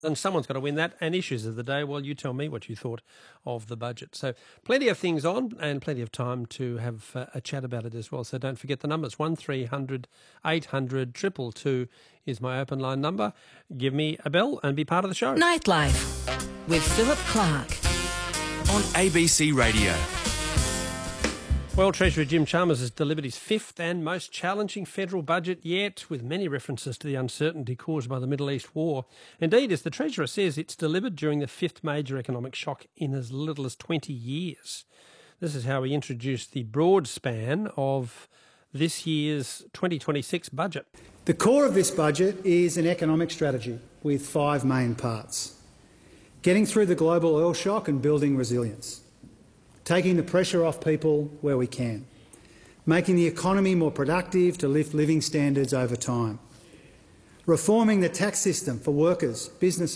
And someone's got to win that. And issues of the day, well, you tell me what you thought of the budget. So plenty of things on and plenty of time to have a chat about it as well. So don't forget the numbers. 1300 800 222 is my open line number. Give me a bell and be part of the show. Nightlife with Philip Clark on ABC Radio. Well, Treasurer Jim Chalmers has delivered his fifth and most challenging federal budget yet, with many references to the uncertainty caused by the Middle East war. Indeed, as the Treasurer says, it's delivered during the fifth major economic shock in as little as 20 years. This is how he introduced the broad span of this year's 2026 budget. The core of this budget is an economic strategy with 5 main parts: getting through the global oil shock and building resilience, taking the pressure off people where we can, making the economy more productive to lift living standards over time, reforming the tax system for workers, businesses